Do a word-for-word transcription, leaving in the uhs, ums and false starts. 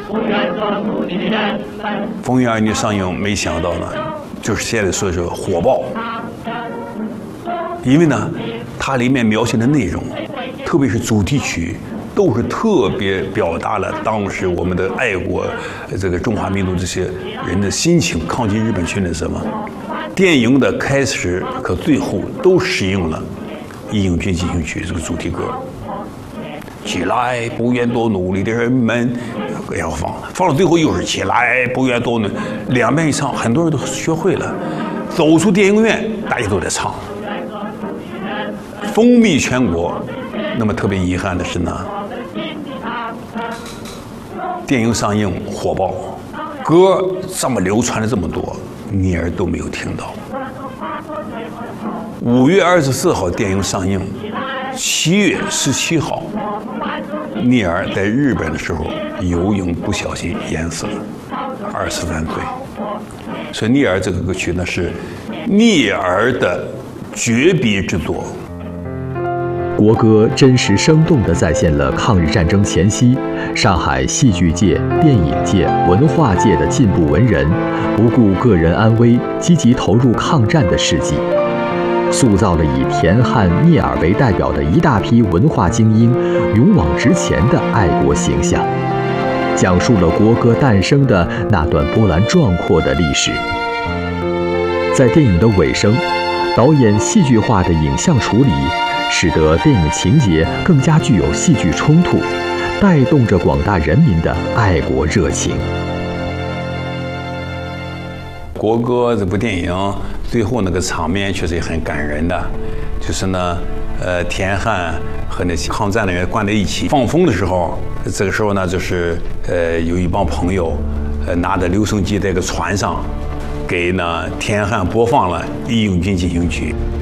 风云儿女上映，没想到呢，就是现在说是火爆，因为呢，它里面描写的内容，特别是主题曲，都是特别表达了当时我们的爱国这个中华民族这些人的心情，抗击日本侵略什么。电影的开始和最后都使用了《义勇军进行曲》这个主题歌。起来，不愿多努力的人们，要放，放到最后又是起来，不愿多努力，两遍一唱，很多人都学会了。走出电影院，大家都在唱，风靡全国。那么特别遗憾的是呢，电影上映火爆，歌这么流传了这么多，你儿都没有听到。五月二十四号电影上映，七月十七号，聂耳在日本的时候游泳不小心淹死了，二十三岁。所以聂耳这个歌曲呢是聂耳的绝笔之作。 国歌真实生动地再现了抗日战争前夕上海戏剧界、电影界、文化界的进步文人不顾个人安危，积极投入抗战的事迹，塑造了以田汉、聂耳为代表的一大批文化精英勇往直前的爱国形象，讲述了国歌诞生的那段波澜壮阔的历史。在电影的尾声，导演戏剧化的影像处理，使得电影情节更加具有戏剧冲突，带动着广大人民的爱国热情。 国歌这部电影最后那个场面确实也很感人的，就是呢，呃，田汉和那些抗战人员关在一起放风的时候，这个时候呢，就是呃，有一帮朋友，呃，拿着留声机在一个船上，给呢田汉播放了《义勇军进行曲》。